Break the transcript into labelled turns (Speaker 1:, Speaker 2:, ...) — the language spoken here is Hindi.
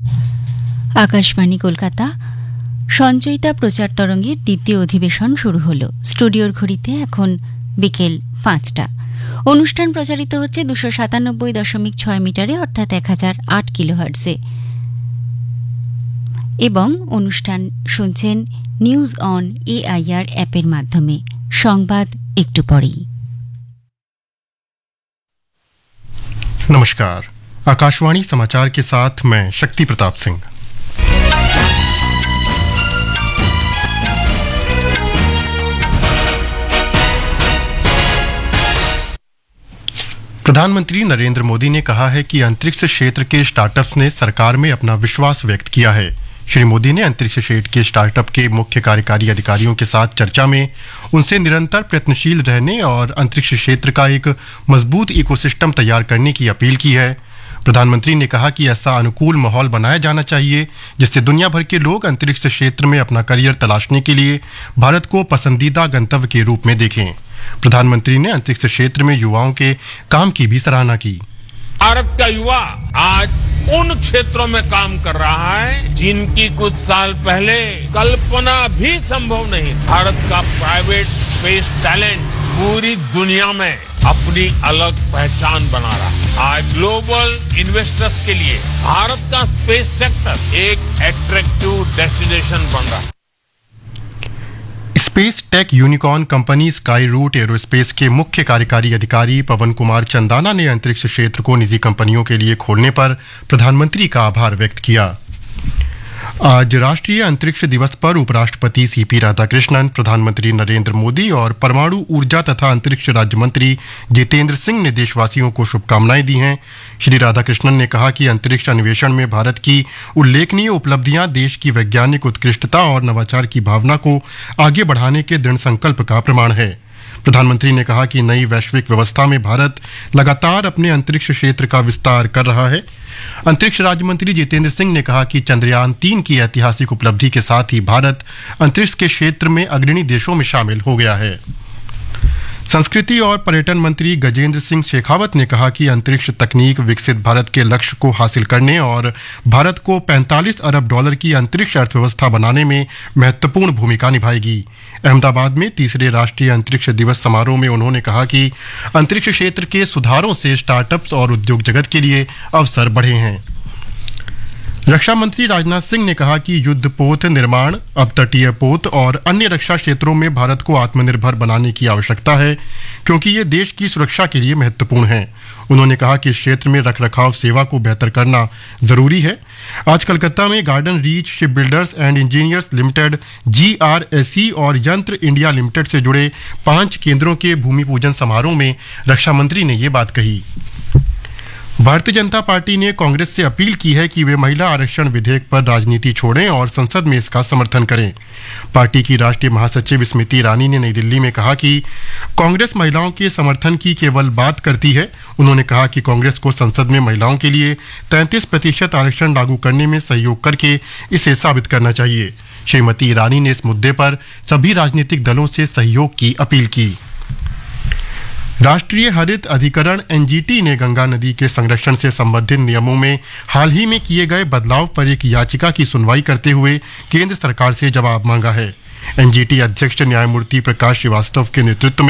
Speaker 1: আকাশবাণী কলকাতা সঞ্চয়িতা প্রচার তরঙ্গের দ্বিতীয় অধিবেশন শুরু হল। স্টুডিওর ঘড়িতে এখন বিকেল 5টা। অনুষ্ঠান প্রচারিত হচ্ছে 297.6 মিটারে অর্থাৎ 1008 কিলোহার্টজে এবং অনুষ্ঠান শুনছেন নিউজ অন এআইআর অ্যাপের মাধ্যমে। সংবাদ একটু পরেই।
Speaker 2: नमस्कार, आकाशवाणी समाचार के साथ मैं शक्ति प्रताप सिंह। प्रधानमंत्री नरेंद्र मोदी ने कहा है कि अंतरिक्ष क्षेत्र के स्टार्टअप्स ने सरकार में अपना विश्वास व्यक्त किया है। श्री मोदी ने अंतरिक्ष क्षेत्र के स्टार्टअप के मुख्य कार्यकारी अधिकारियों के साथ चर्चा में उनसे निरंतर प्रयत्नशील रहने और अंतरिक्ष क्षेत्र का एक मजबूत इकोसिस्टम तैयार करने की अपील की है। प्रधानमंत्री ने कहा कि ऐसा अनुकूल माहौल बनाया जाना चाहिए जिससे दुनिया भर के लोग अंतरिक्ष क्षेत्र में अपना करियर तलाशने के लिए भारत को पसंदीदा गंतव्य के रूप में देखें। प्रधानमंत्री ने अंतरिक्ष क्षेत्र में युवाओं के काम की भी सराहना की।
Speaker 3: भारत का युवा आज उन क्षेत्रों में काम कर रहा है जिनकी कुछ साल पहले कल्पना भी संभव नहीं। भारत का प्राइवेट स्पेस टैलेंट पूरी दुनिया में अपनी अलग पहचान बना रहा है। आज ग्लोबल इन्वेस्टर्स के लिए भारत का स्पेस सेक्टर एक अट्रैक्टिव डेस्टिनेशन बन रहा है।
Speaker 2: Space tech unicorn company sky root aerospace के मुख्य कार्यकारी अधिकारी पवन कुमार चंदाना ने अंतरिक्ष क्षेत्र को निजी कंपनियों के लिए खोलने पर प्रधानमंत्री का आभार व्यक्त किया। आज राष्ट्रीय अंतरिक्ष दिवस पर उपराष्ट्रपति सीपी राधाकृष्णन, प्रधानमंत्री नरेंद्र मोदी और परमाणु ऊर्जा तथा अंतरिक्ष राज्य मंत्री जितेंद्र सिंह ने देशवासियों को शुभकामनाएं दी हैं। श्री राधाकृष्णन ने कहा कि अंतरिक्ष अन्वेषण में भारत की उल्लेखनीय उपलब्धियां देश की वैज्ञानिक उत्कृष्टता और नवाचार की भावना को आगे बढ़ाने के दृढ़ संकल्प का प्रमाण है। प्रधानमंत्री ने कहा कि नई वैश्विक व्यवस्था में भारत लगातार अपने अंतरिक्ष क्षेत्र का विस्तार कर रहा है। अंतरिक्ष राज्य मंत्री जितेंद्र सिंह ने कहा कि चंद्रयान 3 की ऐतिहासिक उपलब्धि के साथ ही भारत अंतरिक्ष के क्षेत्र में अग्रणी देशों में शामिल हो गया है। संस्कृति और पर्यटन मंत्री गजेंद्र सिंह शेखावत ने कहा कि अंतरिक्ष तकनीक विकसित भारत के लक्ष्य को हासिल करने और भारत को $45 अरब की अंतरिक्ष अर्थव्यवस्था बनाने में महत्वपूर्ण भूमिका निभाएगी। अहमदाबाद में तीसरे राष्ट्रीय अंतरिक्ष दिवस समारोह में उन्होंने कहा कि अंतरिक्ष क्षेत्र के सुधारों से स्टार्टअप्स और उद्योग जगत के लिए अवसर बढ़े हैं। रक्षा मंत्री राजनाथ सिंह ने कहा कि युद्ध पोत निर्माण, अपतटीय पोत और अन्य रक्षा क्षेत्रों में भारत को आत्मनिर्भर बनाने की आवश्यकता है क्योंकि ये देश की सुरक्षा के लिए महत्वपूर्ण है। उन्होंने कहा कि इस क्षेत्र में रखरखाव सेवा को बेहतर करना जरूरी है। आज कोलकाता में garden reach ship builders and engineers limited GRSE और यंत्र इंडिया लिमिटेड से जुड़े 5 केंद्रों के भूमि पूजन समारोह में रक्षा मंत्री ने ये बात कही। भारतीय जनता पार्टी ने कांग्रेस से अपील की है कि वे महिला आरक्षण विधेयक पर राजनीति छोड़ें और संसद में इसका समर्थन करें। पार्टी की राष्ट्रीय महासचिव स्मृति ईरानी ने नई दिल्ली में कहा कि कांग्रेस महिलाओं के समर्थन की केवल बात करती है। उन्होंने कहा कि कांग्रेस को संसद में महिलाओं के लिए 33% आरक्षण लागू करने में सहयोग करके इसे साबित करना चाहिए। श्रीमती ईरानी ने इस मुद्दे पर सभी राजनीतिक दलों से सहयोग की अपील की। राष्ट्रीय हरित अधिकरण NGT ने गंगा नदी के संरक्षण से संबंधित नियमों में हाल ही में किए गए बदलाव पर एक याचिका की सुनवाई करते हुए केंद्र सरकार से जवाब मांगा है। NGT अध्यक्ष न्यायमूर्ति प्रकाश श्रीवास्तव के नेतृत्व में